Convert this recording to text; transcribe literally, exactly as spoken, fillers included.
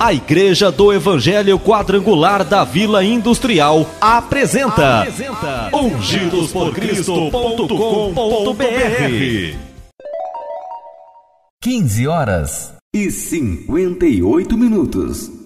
A Igreja do Evangelho Quadrangular da Vila Industrial apresenta, apresenta ungidos por cristo ponto com ponto br. quinze horas e cinquenta e oito minutos.